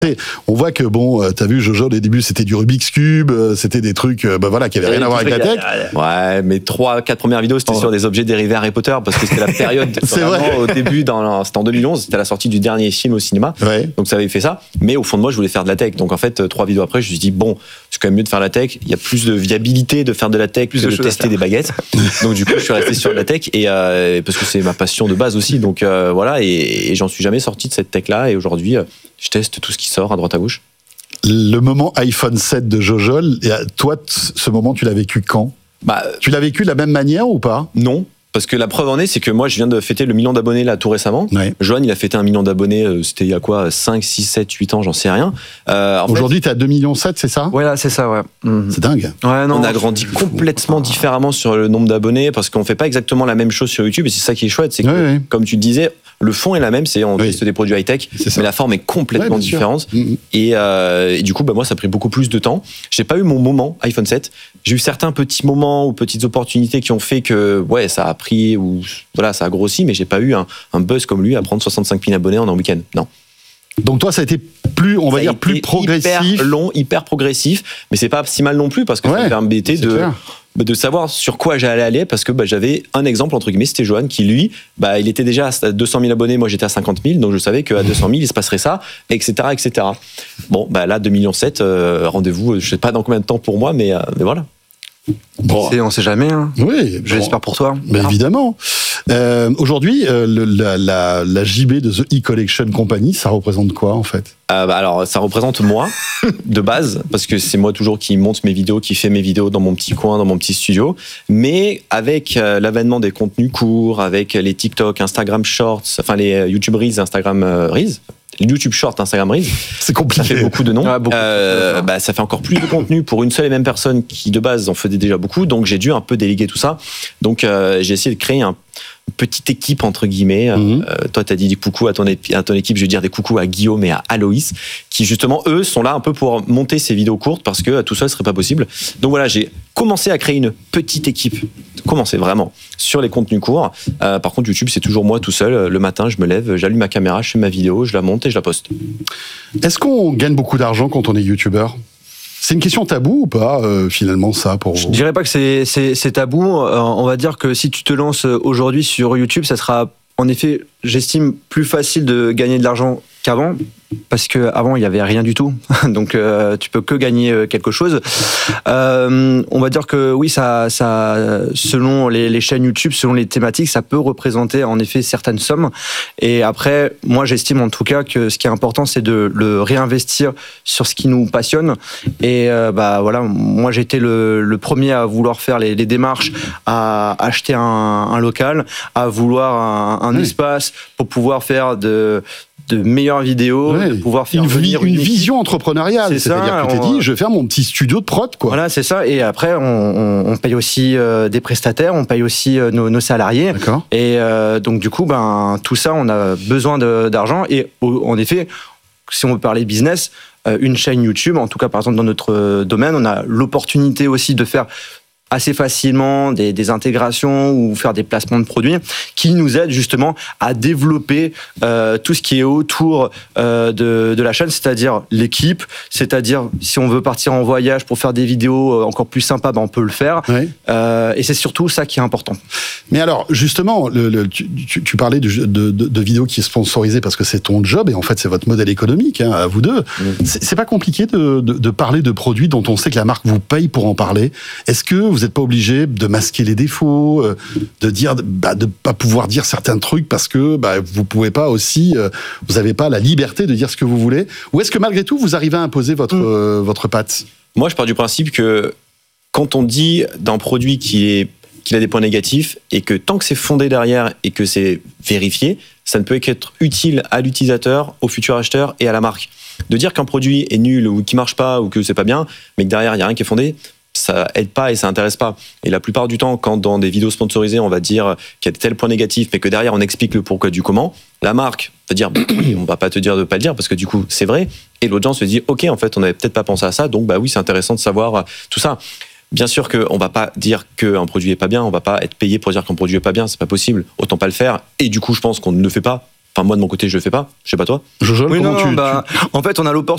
On voit que t'as vu Jojo, au début c'était du Rubik's Cube, c'était des trucs qui avaient rien à voir avec la tech. Ouais, mes 3-4 premières vidéos c'était sur des objets dérivés Harry Potter parce que c'était la période c'est vrai. Au début, c'était en 2011, c'était la sortie du dernier film au cinéma, donc ça avait fait ça. Mais au fond de moi, je voulais faire de la tech. Donc en fait, 3 vidéos après, je me suis dit bon, c'est quand même mieux de faire la tech. Il y a plus de viabilité de faire de la tech que de tester des baguettes. Donc du coup, je suis resté sur de la tech et parce que c'est ma passion de base aussi. Donc voilà, et j'en suis jamais sorti de cette tech là. Et aujourd'hui, je teste tout ce qui sort à droite à gauche. Le moment iPhone 7 de Jojol, toi, ce moment, tu l'as vécu quand ? Tu l'as vécu de la même manière ou pas ? Non. Parce que la preuve en est, c'est que moi, je viens de fêter le 1 million d'abonnés là tout récemment. Ouais. Johan, il a fêté 1 million d'abonnés, c'était il y a quoi, 5, 6, 7, 8 ans, j'en sais rien. Aujourd'hui, t'es à 2,7 millions, c'est ça ? Ouais, c'est ça, ouais. C'est dingue. Ouais, non, on a grandi complètement différemment sur le nombre d'abonnés parce qu'on fait pas exactement la même chose sur YouTube et c'est ça qui est chouette, c'est que, comme tu le disais, le fond est la même, c'est on teste des produits high-tech, mais la forme est complètement différente. Et du coup, moi, ça a pris beaucoup plus de temps. J'ai pas eu mon moment iPhone 7. J'ai eu certains petits moments ou petites opportunités qui ont fait que, ça a pris ou voilà, ça a grossi, mais j'ai pas eu un buzz comme lui à prendre 65 000 abonnés en un week-end. Non. Donc toi, ça a été plus, on va dire, plus progressif. Hyper long, hyper progressif, mais c'est pas si mal non plus parce que ça me permettait de savoir sur quoi j'allais aller parce que j'avais un exemple entre guillemets, c'était Johan qui lui il était déjà à 200 000 abonnés, moi j'étais à 50 000, donc je savais qu'à 200 000 il se passerait ça, etc. Bon là 2,7 millions, rendez-vous je sais pas dans combien de temps pour moi, mais voilà. Bon. On sait jamais. Hein. Oui, j'espère pour toi. Évidemment. Aujourd'hui, la JB de The E-Collection Company, ça représente quoi en fait ? Alors, ça représente moi, de base, parce que c'est moi toujours qui monte mes vidéos, qui fait mes vidéos dans mon petit coin, dans mon petit studio. Mais avec l'avènement des contenus courts, avec les TikTok, Instagram Shorts, enfin les YouTube Reels, Instagram Reels, YouTube Short, Instagram Reels. C'est compliqué. Ça fait beaucoup de noms. Ça fait encore plus de contenu pour une seule et même personne qui, de base, en faisait déjà beaucoup. Donc, j'ai dû un peu déléguer tout ça. Donc, j'ai essayé de créer une petite équipe, entre guillemets. Toi, tu as dit des coucous à ton équipe. Je vais dire des coucous à Guillaume et à Aloïs, qui, justement, eux, sont là un peu pour monter ces vidéos courtes parce que tout seul, ce serait pas possible. Donc, voilà, j'ai commencé à créer une petite équipe. Commencer vraiment sur les contenus courts. Par contre, YouTube, c'est toujours moi tout seul. Le matin, je me lève, j'allume ma caméra, je fais ma vidéo, je la monte et je la poste. Est-ce qu'on gagne beaucoup d'argent quand on est youtubeur ? C'est une question tabou ou pas, finalement, ça, pour vous ? Je dirais pas que c'est tabou. On va dire que si tu te lances aujourd'hui sur YouTube, ça sera, en effet, j'estime, plus facile de gagner de l'argent qu'avant. Parce qu'avant, il n'y avait rien du tout. Donc, tu peux que gagner quelque chose. On va dire que oui, ça selon les chaînes YouTube, selon les thématiques, ça peut représenter en effet certaines sommes. Et après, moi, j'estime en tout cas que ce qui est important, c'est de le réinvestir sur ce qui nous passionne. Et voilà, moi, j'ai été le premier à vouloir faire les démarches, à acheter un local, à vouloir un espace pour pouvoir faire de meilleures vidéos, de pouvoir faire une vision entrepreneuriale. C'est-à-dire que tu t'es dit, je vais faire mon petit studio de prod, quoi. Voilà, c'est ça. Et après, on paye aussi des prestataires, on paye aussi nos salariés. D'accord. Et donc, du coup, tout ça, on a besoin d'argent. Et en effet, si on veut parler business, une chaîne YouTube, en tout cas, par exemple, dans notre domaine, on a l'opportunité aussi de faire assez facilement des intégrations ou faire des placements de produits qui nous aident justement à développer tout ce qui est autour de la chaîne, c'est-à-dire l'équipe, c'est-à-dire si on veut partir en voyage pour faire des vidéos encore plus sympas, on peut le faire. Oui. Et c'est surtout ça qui est important. Mais alors, justement, tu parlais de vidéos qui est sponsorisée parce que c'est ton job et en fait c'est votre modèle économique, à vous deux. C'est pas compliqué de parler de produits dont on sait que la marque vous paye pour en parler. Est-ce que vous n'êtes pas obligé de masquer les défauts, de pas pouvoir dire certains trucs parce que vous pouvez pas aussi, vous n'avez pas la liberté de dire ce que vous voulez, ou est-ce que malgré tout vous arrivez à imposer votre patte ? Moi, je pars du principe que quand on dit d'un produit qu'il a des points négatifs et que tant que c'est fondé derrière et que c'est vérifié, ça ne peut qu'être utile à l'utilisateur, au futur acheteur et à la marque. De dire qu'un produit est nul ou qu'il marche pas ou que c'est pas bien, mais que derrière il y a rien qui est fondé, ça aide pas et ça intéresse pas. Et la plupart du temps, quand dans des vidéos sponsorisées, on va dire qu'il y a tel point négatif, mais que derrière on explique le pourquoi du comment, la marque va dire oui, on va pas te dire de pas le dire parce que du coup c'est vrai. Et l'autre gens se dit ok, en fait on avait peut-être pas pensé à ça, donc oui c'est intéressant de savoir tout ça. Bien sûr qu'on va pas dire qu'un produit est pas bien, on va pas être payé pour dire qu'un produit est pas bien, c'est pas possible. Autant pas le faire. Et du coup je pense qu'on ne le fait pas Enfin, moi, de mon côté, je le fais pas. Je sais pas toi. Jojo, Oui, comment en fait, on a l'opportunité